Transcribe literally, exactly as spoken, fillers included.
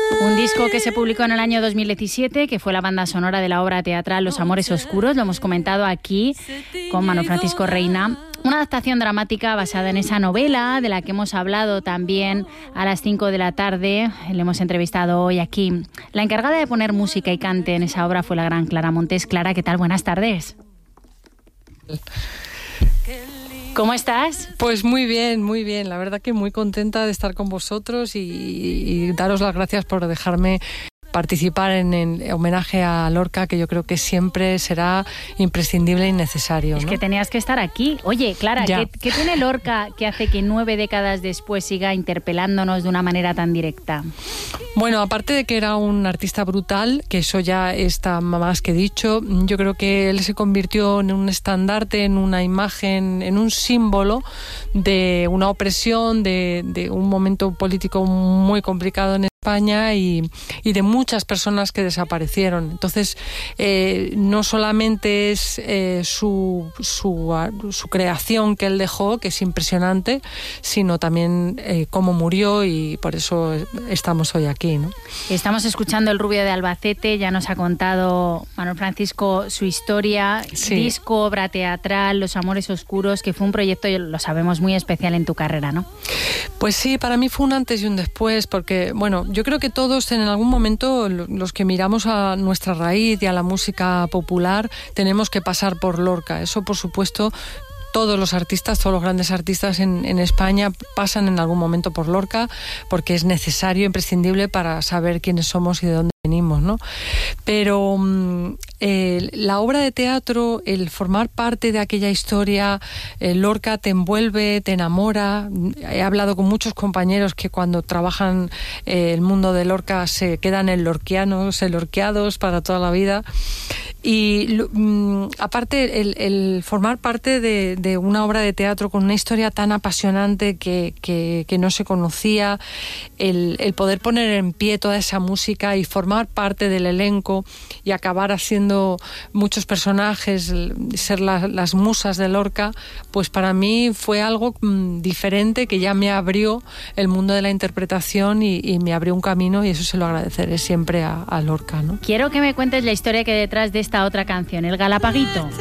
Un disco que se publicó en el año dos mil diecisiete, que fue la banda sonora de la obra teatral Los Amores Oscuros. Lo hemos comentado aquí con Manuel Francisco Reina. Una adaptación dramática basada en esa novela de la que hemos hablado también a las cinco de la tarde. Le hemos entrevistado hoy aquí. La encargada de poner música y cante en esa obra fue la gran Clara Montes. Clara, ¿qué tal? Buenas tardes. ¿Cómo estás? Pues muy bien, muy bien. La verdad que muy contenta de estar con vosotros y, y daros las gracias por dejarme participar en el homenaje a Lorca, que yo creo que siempre será imprescindible y necesario, Es ¿no? que tenías que estar aquí. Oye, Clara, ¿qué, ¿qué tiene Lorca que hace que nueve décadas después siga interpelándonos de una manera tan directa? Bueno, aparte de que era un artista brutal, que eso ya está más que dicho, yo creo que él se convirtió en un estandarte, en una imagen, en un símbolo de una opresión, de, de un momento político muy complicado en España y, y de muchas personas que desaparecieron. Entonces, eh, no solamente es eh, su, su, su creación que él dejó, que es impresionante, sino también eh, cómo murió, y por eso estamos hoy aquí, ¿no? Estamos escuchando El Rubio de Albacete. Ya nos ha contado Manuel Francisco su historia. Sí. Disco, obra teatral, Los Amores Oscuros, que fue un proyecto, lo sabemos, muy especial en tu carrera, ¿no? Pues sí, para mí fue un antes y un después, porque, bueno, yo creo que todos en algún momento, los que miramos a nuestra raíz y a la música popular, tenemos que pasar por Lorca. Eso, por supuesto, todos los artistas, todos los grandes artistas en, en España pasan en algún momento por Lorca, porque es necesario, imprescindible para saber quiénes somos y de dónde venimos, ¿no? Pero eh, la obra de teatro, el formar parte de aquella historia, eh, Lorca te envuelve, te enamora. He hablado con muchos compañeros que cuando trabajan eh, el mundo de Lorca se quedan elorquianos, elorqueados para toda la vida. Y mm, aparte el, el formar parte de, de una obra de teatro con una historia tan apasionante que, que, que no se conocía, el, el poder poner en pie toda esa música y formar parte del elenco y acabar haciendo muchos personajes, ser la, las musas de Lorca, pues para mí fue algo mm, diferente, que ya me abrió el mundo de la interpretación y, y me abrió un camino, y eso se lo agradeceré siempre a, a Lorca, ¿no? Quiero que me cuentes la historia que hay detrás de esta otra canción, El Galapaguito.